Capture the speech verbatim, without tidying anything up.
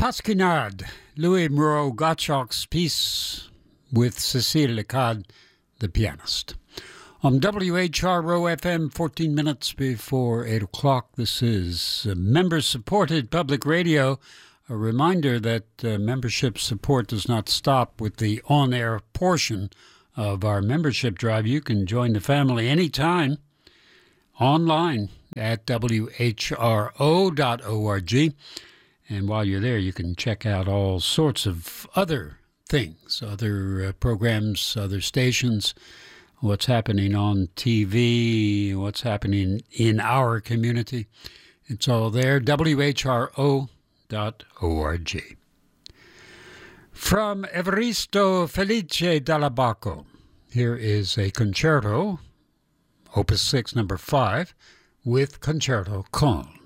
Pasquinade, Louis Moreau Gottschalk's piece with Cécile Lecade, the pianist. On W H R O F M, fourteen minutes before eight o'clock, this is uh, member-supported public radio. A reminder that uh, membership support does not stop with the on-air portion of our membership drive. You can join the family anytime online at W H R O dot org. And while you're there, you can check out all sorts of other things, other uh, programs, other stations, what's happening on T V, what's happening in our community. It's all there, W H R O dot org. From Evaristo Felice Dall'Abaco, here is a concerto, Opus six, number five, with Concerto Con.